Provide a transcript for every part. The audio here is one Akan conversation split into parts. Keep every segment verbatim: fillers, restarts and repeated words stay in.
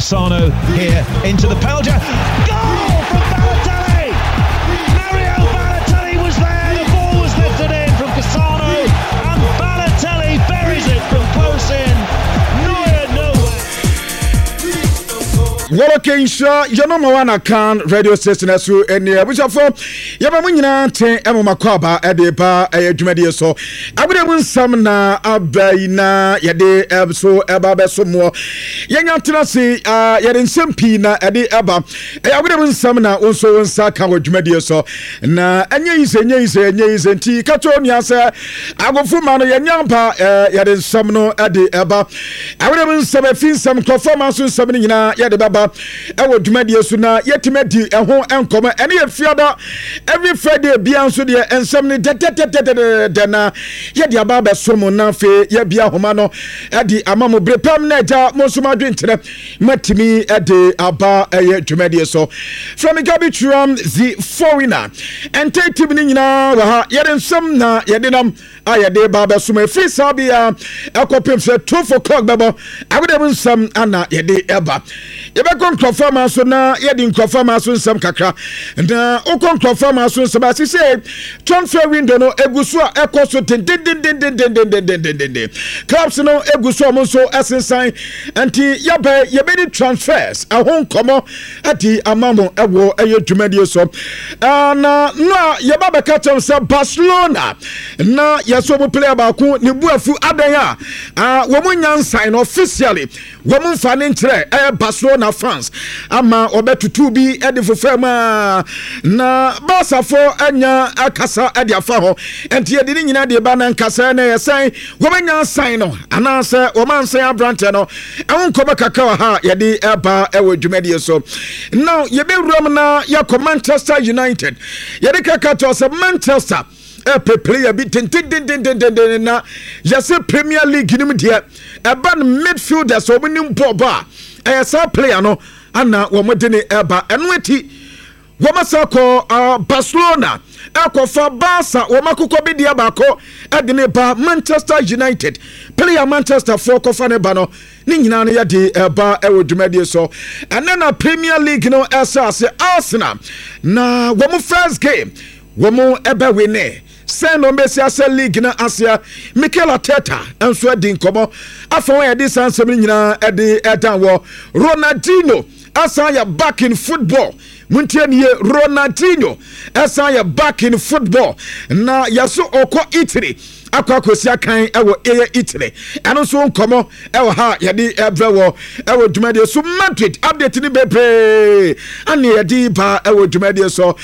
Cassano here into the penalty. Goal from Balotelli! Mario Balotelli was there. The ball was lifted in from Cassano, and Balotelli buries it from close in. Neuer nowhere. Wala Kensha, Janoma Wana Khan radio station asu eni abusafo yaba munyina ten emo makwaba edeba edwumade so abure munsam na abaina yede ebso eba beso mo yenya tenase yede nsempi na ede eba abure munsam na onso wonsa kan odwumade so na enye yise enye yise enye yise nti kato nia se agofu ma no yenya mpa yede nsam no ede eba abure munsam afinsam performance nsam ni nyina yede baba ewo dwumade so na yetimedi eho enkoma ene ye fiada every Friday bia nso de ensem ne tetetetetete na ye de aba be so mo na fe ye bia homa no e di amamo brepam na ja mo so ma dwentere matimi e de aba eye dwumade so from Gabi Tram the foreigner entative ni nyina wa ha ye de nsem na ye de nam a ye de ba be so ma free sabia ekopem fe two o'clock bebo abode nsem ana ye de eba ye be kon performance so na ye de performance so nsem kakra na okon performance so sabasi say transfer window no eguso a ekoso tin din din din din din din din din din clubs no eguso mo so asensan anti yabe yebedi transfers ahon komo ati amamo ewo eye dwumade so na na yeba be ka chem say Barcelona na yeso mo player ba ku ne buafu adan a wo mo nyansan no officially wo mo fa ne nkire eh Barcelona fans ama obetutu bi edifo fema na Barca for anya akasa ade afa ho enti yedi nyina de ba na nkasa na yesan wo manya sign no ana se wo man san abrante no ehun koba kaka ha yedi eba ewo dwumade so now ye be rum na yakọ Manchester United yedi kaka to se Manchester e pe player bi tin tin tin tin tin na yase Premier League nim de eba midfielder so nim boba e sa player no ana wo modene eba eno eti Womasako uh, Barcelona ekofa Barca womakoko bidia bako edene ba Manchester United player Manchester for kofa ne ba no ni nyina no yade eba ewo dwumade so ene na Premier League no esase Arsenal na womo first game womo ebe win Send on Bessia League na Asia Mikel Arteta enso edi nkomo afọ ya di sansem nyina edi edanwo Ronaldinho asaya back in football Muntianie Ronaldinho asaya back in football na yaso oko Italy akwa kosia kan ewo eye Italy eno so nkomo ewo ha yedi ebrewo ewo dwumade so Madrid update ni bebre ani yedi ba ewo dwumade so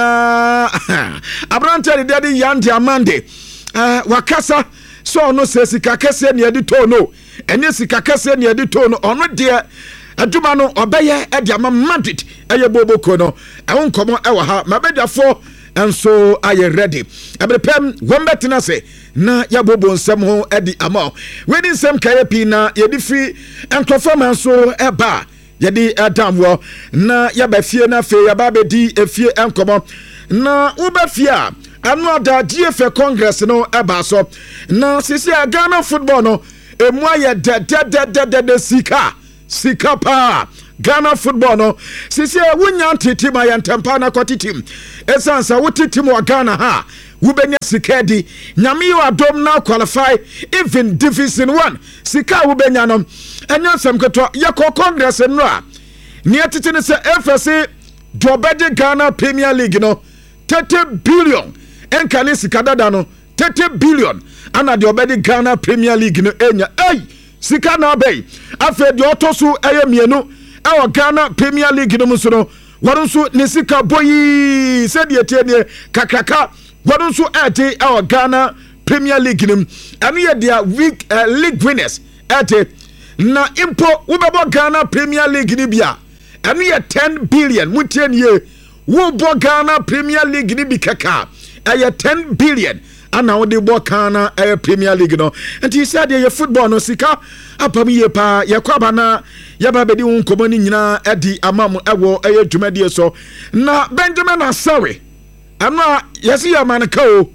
na abrante de de Yandi Amande eh wakasa so no se sika kese ne yedi to no ene sika kese ne yedi to no ono de aduma no obeye e de ama Madrid eye boboko no ewo nkomo ewo ha mabedafo enso aye ready abrepem wombetena se na yabobo nsem ho edi ama weni nsem kayepi na yedi free enkrofama so eba yedi adamwo na yabafie na fe yababedi efie enkomo na ubafie a anu ada G F A Congress no eba so na sisi Ghana football no emu aye de de de de de sika sika pa Ghana football no sisi wunya titi ma yantempa na kotitim esansa wutitim wa Ghana ha wubenya sikedi nyame yo adom na qualify even division one sika wubenya no enya samketo yako Congress no a ne atiti ne se F S C dobede Ghana Premier League no thirty billion enkale sika dada no thirty billion ana de obede Ghana Premier League no enya ei sika na bay afa de otoso eye mienu ewo Ghana Premier League no muso no warunso ne sika boyi se de tie kakaka warunso ete ewo Ghana Premier League nim anu ye dia week uh, league winners ete na impo ubebo Ghana Premier League ni bia anu ye ten billion mutie nie wo bo Ghana Premier League ni bi kaka eye ten billion ana wo de bo Ghana eye Premier League no enti said ye football no sika apam ye pa ye kwaba na ye ba bedi won komo ni nyina edi amam ewo eye dwumade so na Benjamin Asare ana yesi ya man ka o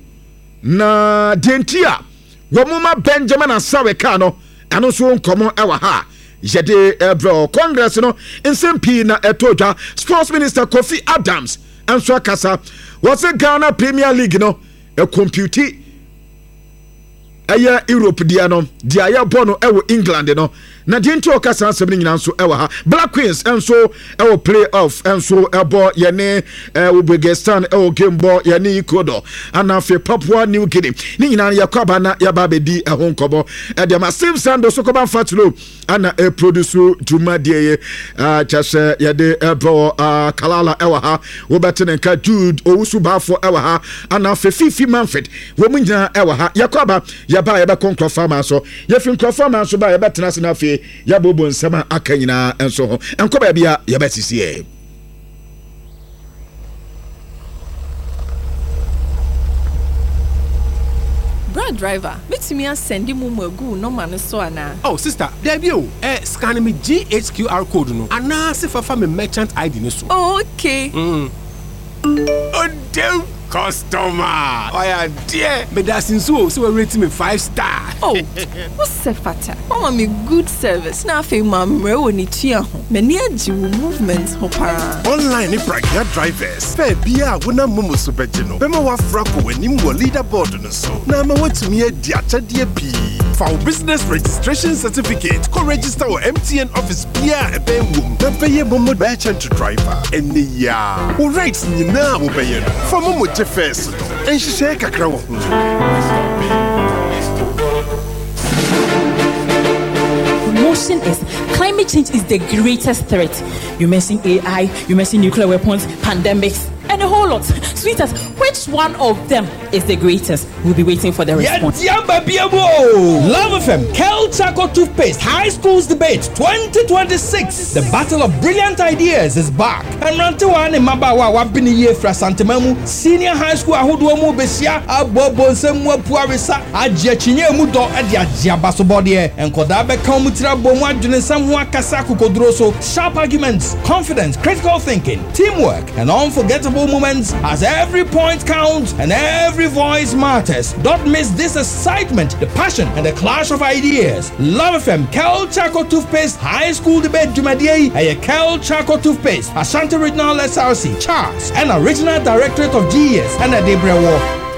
na dentia wo muma Benjamin Asare ka no ano so nkomo ewa ha yɛde ɛbrɛ Congress no nsɛm pii na ɛtɔ Sports Minister Kofi Adams nso akasa wɔsɛ Ghana Premier League no a computer ɛyɛ Europe dia no dia ya bɔ no ɛwɔ England no na di nto okasa asɛm no nyina nso ɛwɔ ha Black Queens nso ɛwɔ playoff nso ɛbɔ yɛne Uzbekistan ɛwɔ game bɔ yɛne Ecuador ana fe Papua New Guinea ni nyina yakɔba na yaba bedi ɛho nkɔbɔ ɛde ma Steve Sando so kɔba fatlo ana e produce dwuma die kyɛsɛ yɛde ɛbɔ Kalala ɛwɔ ha wobɛte ne nka Jude Owusu bafo ɛwɔ ha ana fe Fifi Manfred wo mu nyina ɛwɔ ha yakɔba yaba yaba konkro farmer so yɛfin konkro farmer so ba yaba tena se na fe yabobo nsɛm aka nyina enso ho enko ba bia yaba sisi Brad driver, meet me and send him mugu no man so ana. Oh sister, there be o. Eh, scan me G H Q R code no. Ana se fafa me merchant I D no so. Oh, okay. Mm. Oh damn customer. Oh yeah, dear. But that's in so so rate me five star. Oh, what's fata? Oh, me good service. Na fe mam re woni tua ho. Me ne agi movement ho para. Online ni pragya drivers. Fe bia wona momo so beje no. Be ma wa frako wanim wo leaderboard no so. Na ma watumi adi achade pi. For our business registration certificate, go register with M T N office bia e be wom. Na be ye momo merchant driver. Eni ya. O rights ni na wo be ye no. For momo je first. En share kakra wo. Motion is climate change is the greatest threat. You mention A I, you mention nuclear weapons, pandemics, and a whole lot. Sweetest, which one of them is the greatest? We'll be waiting for the response. Love F M, Kel Chaco Toothpaste High Schools Debate twenty twenty-six. The battle of brilliant ideas is back. And Rantawa and Mabawa wabini ye fra Santamamu, Senior High School Ahuduamu Besia, Abobo Semwa Puarisa, Ajia Chinye Mudo, Adia Jiabasobodie, and Kodabe Kamutra Bomwa Junesamwa Kasaku Kodroso, sharp arguments, confidence, critical thinking, teamwork, and unforgettable moments as every point counts and every voice matters. Don't miss this excitement, the passion, and the clash of ideas. Love F M, Kel Chaco Toothpaste High School Debate Jumadiye, a Kel Chaco Toothpaste, Ashanti Regional S R C, Charles, and Original Directorate of G S, and a Debra War.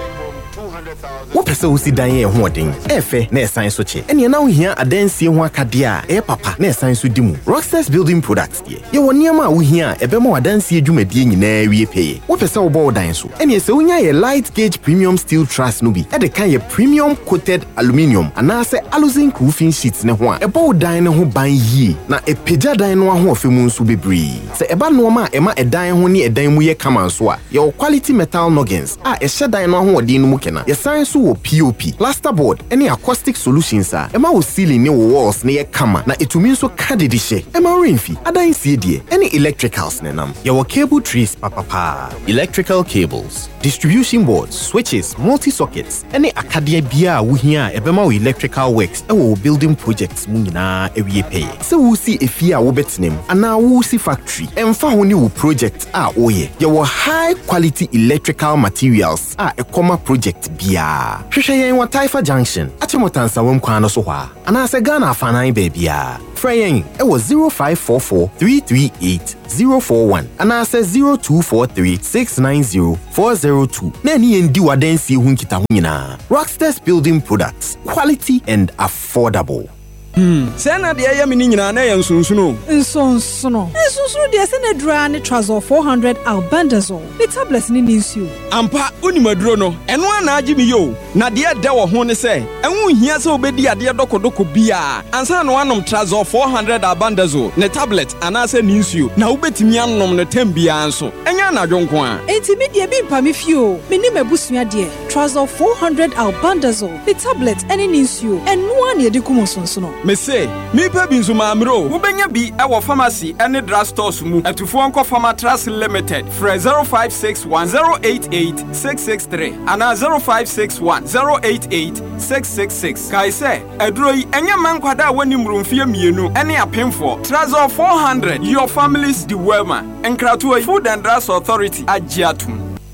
What person will see Diane Hoarding? Efe, ne science soche. And you now hear a dance in Wakadia, eh, papa, ne science with Dimu. Rockstars Building Products, ye. You want Yama, we hear a bemo dance here, Jumedi in a pay. What person will bow dance? And yes, so a light gauge premium steel truss nubi, at the kind of premium coated aluminium, and I say aluzinc roofing sheets ne one. A bow dine who buy ye. Na a peja dine one who films will be bree. Say a banoma, Emma, a dine when a dime we come and swa. Your quality metal noggins. Ah, a shed dine one who din mukena. Your science will P O P, plasterboard, any acoustic solutions are. Emma will ceiling new walls near kama. Na it means so kadidishe. Emma rainfi. Ada in C D. Any electricals nenam. Your cable trees papa pa. Electrical cables, distribution boards, switches, multi-sockets. Any Acadia bia wuhia ebema electrical works. Ewo building projects munina ewie pay. So we see if ya wobetnem. Ana we see factory. Emfa honi wo project ah oye. Your high quality electrical materials ah a comma project bia. Hwehwe wa Taifa Junction. Achimotansa wom kwano so hwa. Ana se Ghana afanan baabia. Freyen e was zero five four four three three eight zero four one. Ana se zero two four three six nine zero four zero two. Na ni endi wadansi hu nkita hu nyina. Rockstars Building Products, quality and affordable. Hmm. Sena de ya mini nyina na ya nsunsuno. Nsunsuno. Nsunsuno de se na dura ne Trazol four hundred albendazole. The tablets ni ninsu. Ampa unimaduro no. Eno ana agi mi yo. Na de da wo ho ne se. Enwu hia se obedi ade dokodoko bia. Ansa no anom Trazol four hundred albendazole. Ne tablet ana se ninsu. Na ubetimi anom ne tem bia anso. Enya na dwonko a. Enti mi de bi mpa mi fio. Me ni mabusua de. Trazol four hundred albendazole. The tablet ene ninsu. Eno ana de kumonsunsuno. Me say, me pe bi nzuma amro. Wo benya bi e wo pharmacy ene drug stores mu. Etufo onko Pharmatras Limited. Fre zero five six one zero eight eight six six three ana zero five six one zero eight eight six six six. Kai say, edro yi enya mankwada woni mrumfie mienu ene apemfo. Trazol four hundred. Your family's the wellman. Enkratu Food and Drugs Authority agiatum. Amo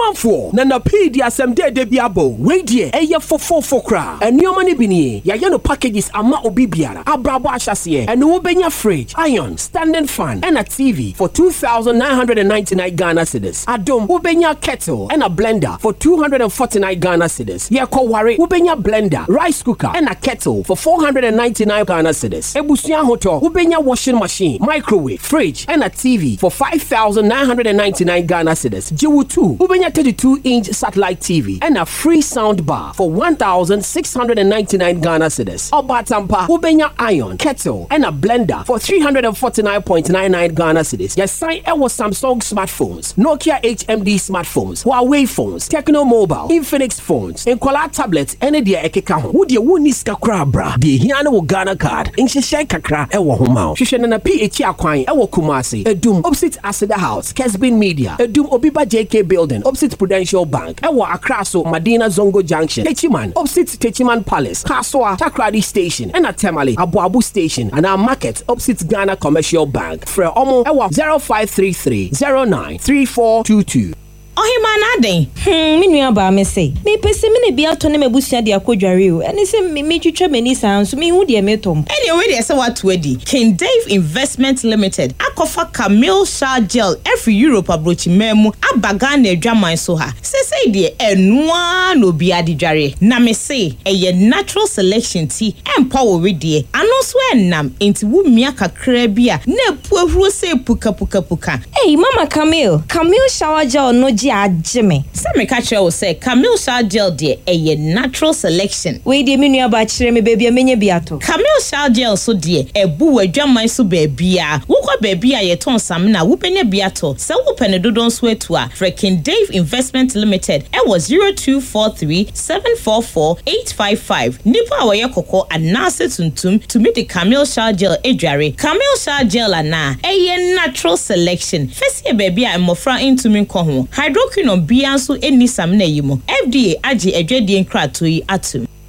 Amanfo na na P di asem de de biabo. We die eye fofo fokra. Enioma ne bini ya ye no packages ama obi biara. Abrabo ahyase ene wo benya fridge, iron, standing fan and a T V for two thousand nine hundred ninety-nine Ghana cedis. Adom wo benya kettle and a blender for two hundred forty-nine Ghana cedis. Ye ko ware wo benya blender, rice cooker and a kettle for four hundred ninety-nine Ghana cedis. Ebusuan hoto wo benya washing machine, microwave, fridge and a T V for five thousand nine hundred ninety-nine Ghana cedis. Jiwu two wo benya thirty-two inch satellite T V and a free sound bar for one thousand six hundred ninety-nine Ghana cedis. Obatampa wo benya iron, kettle and a blender for three hundred forty-nine point nine nine Ghana cedis. Yes, sign Ewo Samsung smartphones, Nokia H M D smartphones, Huawei phones, Techno Mobile, Infinix phones, and Kola tablets, and the Ekeka ho. Would you win this kakra bra? The Hiana wo Ghana card, in Shisha kakra, Ewo Homa. Shishan na P H Aquine, Ewo Kumasi, Edum, opposite Asada House, Kesbin Media, Edum Obiba J K Building, opposite Prudential Bank, Ewo Akraso, Madina Zongo Junction, Techiman, opposite Techiman Palace, Kaswa, Takradi Station, and a Temale, Abu Abu Station, and our market, opposite Ghana Commercial Bank. For Omo, Ewo zero five three three zero nine three four two two. Ohima na den hmm me nua ba me say me pese me ne bia to ne mabusua de akodware o ene se me me twetwa mani san so me hu de me tom ene we de se what adi King Dave Investment Limited akofa Camille Shah Gel every Europe abrochi memu abaga na adwaman so ha se say de enua no bia de dware na me say eye natural selection tea empower we de ano so enam enti wu mia kakra bia na puahuro se puka puka puka eh mama Camille Camille Shower Gel no Jimmy. Some catch you say Camille Shah Gel de a natural selection. We de minu ba chire me baby amenye biato. Camille Shah Gel so de e bu adwaman so baby a. Wo kwa baby a ye ton sam na wo penye biato. Se wo pene dodon so etu a. Freaking Dave Investment Limited. E was zero two four three seven four four eight five five. Nipa a ye koko anase tuntum to meet the Camille Shah Gel edware. Camille Shah Gel ana a natural selection. First ye baby a mofra into min ko ho. Hydroquinone bianso eni sam na yimo F D A agi edwedie nkrato yi atum